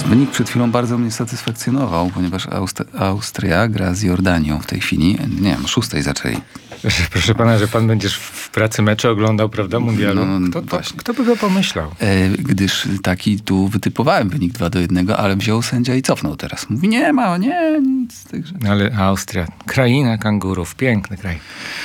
Wynik przed chwilą bardzo mnie satysfakcjonował, ponieważ Austria gra z Jordanią w tej chwili. Nie wiem, o 6 zaczęli. Proszę pana, że pan będziesz w pracy mecze oglądał, prawda, mundialu? Kto by go pomyślał? Gdyż taki tu wytypowałem wynik 2-1, ale wziął sędzia i cofnął teraz. Mówi, nie ma, nic. Także... Ale Austria, kraina kangurów, piękny kraj.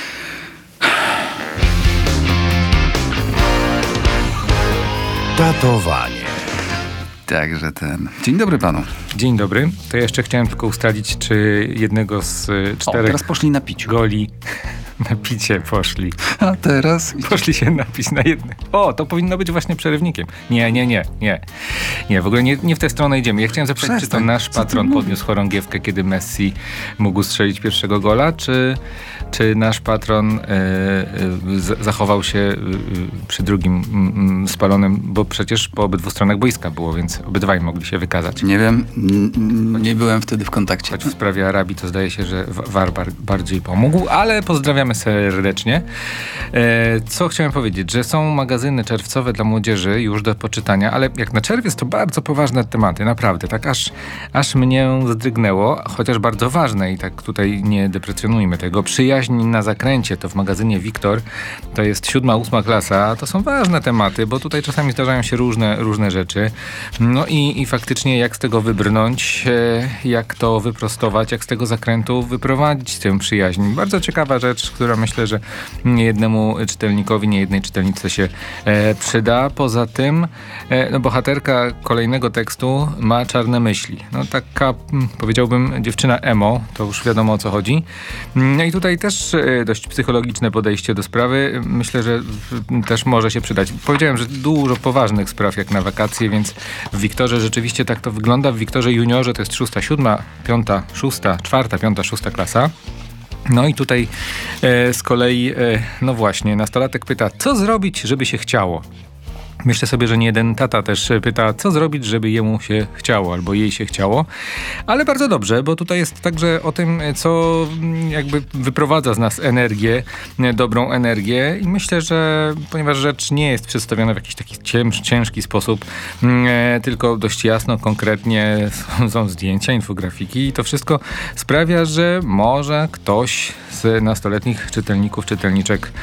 Datowanie. Także Dzień dobry panu. Dzień dobry. To ja jeszcze chciałem tylko ustalić, czy jednego z 4 teraz poszli na piciu. goli na picie poszli. A teraz? Poszli się napić na jednym. To powinno być właśnie przerywnikiem. Nie, w ogóle nie w tę stronę idziemy. Ja chciałem zapytać, czy to nasz patron podniósł chorągiewkę, kiedy Messi mógł strzelić pierwszego gola, czy nasz patron zachował się przy drugim spalonym, bo przecież po obydwu stronach boiska było, więc obydwaj mogli się wykazać. Nie wiem, nie byłem wtedy w kontakcie. Choć w sprawie Arabii to zdaje się, że VAR bardziej pomógł, ale pozdrawiamy serdecznie. Co chciałem powiedzieć, że są magazyny czerwcowe dla młodzieży już do poczytania, ale jak na czerwiec to bardzo poważne tematy, naprawdę, tak aż mnie zdrygnęło, chociaż bardzo ważne i tak tutaj nie deprecjonujmy tego. Przyjaźń na zakręcie to w magazynie Wiktor, to jest 7., 8. klasa, to są ważne tematy, bo tutaj czasami zdarzają się różne rzeczy. No i faktycznie jak z tego wybrnąć, jak to wyprostować, jak z tego zakrętu wyprowadzić tę przyjaźń. Bardzo ciekawa rzecz, która myślę, że niejednemu czytelnikowi, niejednej czytelnicy się przyda. Poza tym bohaterka kolejnego tekstu ma czarne myśli. No taka, powiedziałbym, dziewczyna emo, to już wiadomo o co chodzi. No i tutaj też dość psychologiczne podejście do sprawy. Myślę, że też może się przydać. Powiedziałem, że dużo poważnych spraw jak na wakacje, więc w Wiktorze rzeczywiście tak to wygląda. W Wiktorze Juniorze to jest 6., 7., 5., 6., 4., 5., 6. klasa. No i tutaj z kolei, no właśnie, nastolatek pyta, co zrobić, żeby się chciało? Myślę sobie, że nie jeden tata też pyta, co zrobić, żeby jemu się chciało albo jej się chciało. Ale bardzo dobrze, bo tutaj jest także o tym, co jakby wyprowadza z nas energię, dobrą energię. I myślę, że ponieważ rzecz nie jest przedstawiona w jakiś taki ciężki sposób, tylko dość jasno, konkretnie są zdjęcia, infografiki i to wszystko sprawia, że może ktoś z nastoletnich czytelników, czytelniczek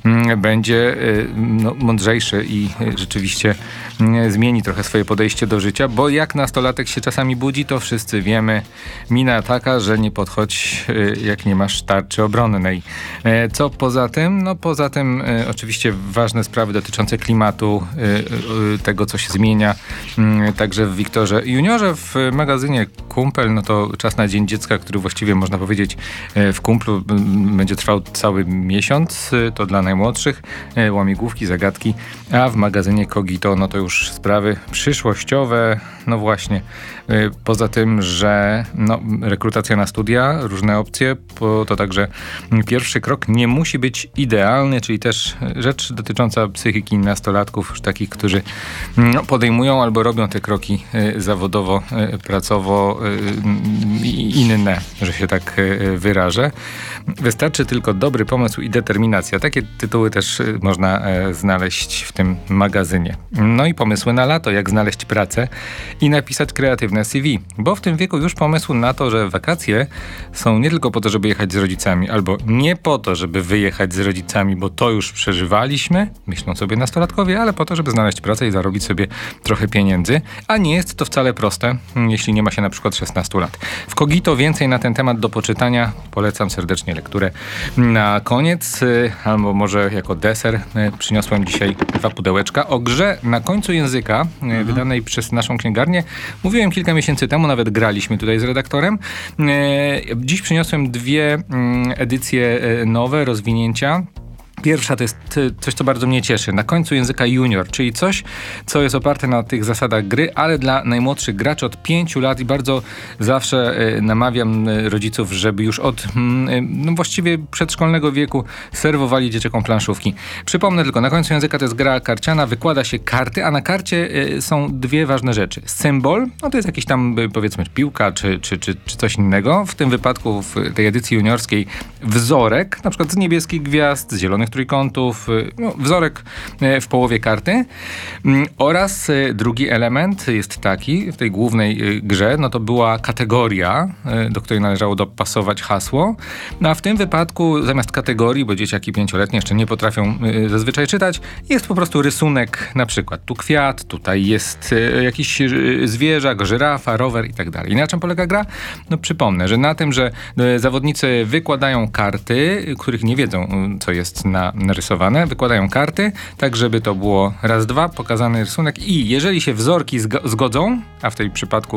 będzie mądrzejszy i rzeczywiście zmieni trochę swoje podejście do życia, bo jak nastolatek się czasami budzi, to wszyscy wiemy, mina taka, że nie podchodź, jak nie masz tarczy obronnej. Co poza tym? No poza tym oczywiście ważne sprawy dotyczące klimatu, tego co się zmienia, także w Wiktorze Juniorze, w magazynie Kumpel, no to czas na Dzień Dziecka, który właściwie można powiedzieć w Kumplu będzie trwał cały miesiąc, to dla najmłodszych, łamigłówki, zagadki, a w magazynie Kogito, no to już sprawy przyszłościowe, no właśnie. Poza tym, że rekrutacja na studia, różne opcje, to także pierwszy krok nie musi być idealny, czyli też rzecz dotycząca psychiki nastolatków, takich, którzy podejmują albo robią te kroki zawodowo, pracowo inne, że się tak wyrażę. Wystarczy tylko dobry pomysł i determinacja. Takie tytuły też można znaleźć w tym magazynie. No i pomysły na lato, jak znaleźć pracę i napisać kreatywne CV. Bo w tym wieku już pomysł na to, że wakacje są nie tylko po to, żeby jechać z rodzicami, albo nie po to, żeby wyjechać z rodzicami, bo to już przeżywaliśmy, myślą sobie nastolatkowie, ale po to, żeby znaleźć pracę i zarobić sobie trochę pieniędzy. A nie jest to wcale proste, jeśli nie ma się na przykład 16 lat. W Kogito więcej na ten temat do poczytania. Polecam serdecznie lekturę. Na koniec, albo może jako deser, przyniosłem dzisiaj 2 pudełeczka o grze Na końcu języka, wydanej przez naszą księgarnię. Mówiłem kilka miesięcy temu, nawet graliśmy tutaj z redaktorem. Dziś przyniosłem 2 edycje nowe, rozwinięcia. Pierwsza to jest coś, co bardzo mnie cieszy. Na końcu języka junior, czyli coś, co jest oparte na tych zasadach gry, ale dla najmłodszych graczy od 5 lat i bardzo zawsze namawiam rodziców, żeby już od właściwie przedszkolnego wieku serwowali dzieciakom planszówki. Przypomnę tylko, na końcu języka to jest gra karciana, wykłada się karty, a na karcie są 2 ważne rzeczy. Symbol, no to jest jakiś tam powiedzmy piłka czy coś innego. W tym wypadku w tej edycji juniorskiej wzorek, na przykład z niebieskich gwiazd, z zielonych trójkątów, wzorek w połowie karty. Oraz drugi element jest taki, w tej głównej grze, no to była kategoria, do której należało dopasować hasło. No a w tym wypadku zamiast kategorii, bo dzieciaki 5-letnie jeszcze nie potrafią zazwyczaj czytać, jest po prostu rysunek, na przykład tu kwiat, tutaj jest jakiś zwierzak, żyrafa, rower i tak dalej. I na czym polega gra? No przypomnę, że na tym, że zawodnicy wykładają karty, których nie wiedzą, co jest narysowane, wykładają karty, tak żeby to było raz, dwa, pokazany rysunek i jeżeli się wzorki zgodzą, a w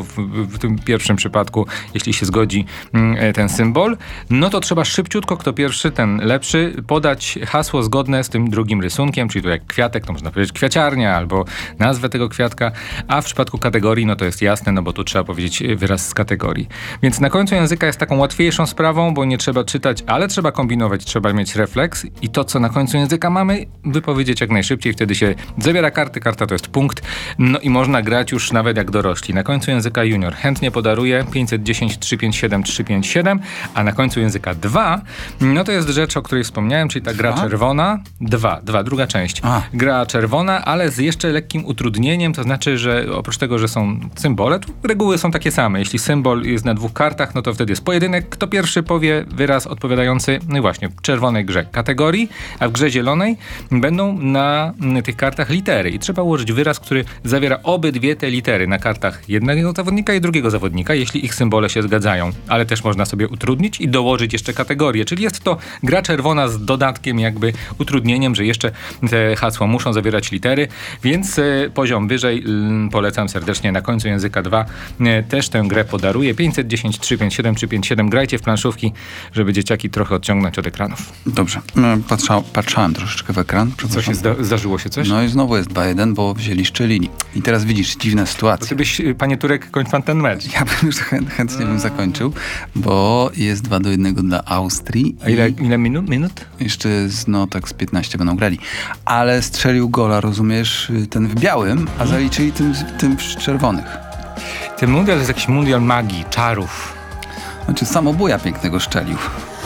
tym pierwszym przypadku, jeśli się zgodzi ten symbol, no to trzeba szybciutko, kto pierwszy, ten lepszy, podać hasło zgodne z tym drugim rysunkiem, czyli to jak kwiatek, to można powiedzieć kwiaciarnia albo nazwę tego kwiatka, a w przypadku kategorii, no to jest jasne, no bo tu trzeba powiedzieć wyraz z kategorii. Więc na końcu języka jest taką łatwiejszą sprawą, bo nie trzeba czytać, ale trzeba kombinować, trzeba mieć refleks i to, co na końcu języka mamy, wypowiedzieć jak najszybciej, wtedy się zabiera karty, karta to jest punkt, no i można grać już nawet jak dorośli. Na końcu języka junior chętnie podaruje 510 357 357, a na końcu języka 2, no to jest rzecz, o której wspomniałem, czyli ta gra czerwona, druga część. Gra czerwona, ale z jeszcze lekkim utrudnieniem, to znaczy, że oprócz tego, że są symbole, to reguły są takie same. Jeśli symbol jest na 2 kartach, no to wtedy jest pojedynek. Kto pierwszy powie wyraz odpowiadający, no i właśnie, w czerwonej grze kategorii, a w grze zielonej będą na tych kartach litery i trzeba ułożyć wyraz, który zawiera obydwie te litery na kartach jednego zawodnika i drugiego zawodnika, jeśli ich symbole się zgadzają. Ale też można sobie utrudnić i dołożyć jeszcze kategorię, czyli jest to gra czerwona z dodatkiem jakby utrudnieniem, że jeszcze te hasła muszą zawierać litery, więc poziom wyżej polecam serdecznie. Na końcu języka 2 też tę grę podaruję. 510 357 357. Grajcie w planszówki, żeby dzieciaki trochę odciągnąć od ekranów. Dobrze. Patrzałem troszeczkę w ekran. Co się zdarzyło się coś? No i znowu jest 2-1, bo wzięli szczelini. I teraz widzisz, dziwna sytuacja. To ty byś, panie Turek, kończ pan ten mecz. Ja bym już chętnie zakończył, bo jest 2-1 dla Austrii. A ile minut? Jeszcze tak z 15 będą grali. Ale strzelił gola, rozumiesz, ten w białym, a zaliczyli tym w czerwonych. Ten mundial jest jakiś mundial magii, czarów. Znaczy samobuja pięknego szczelił.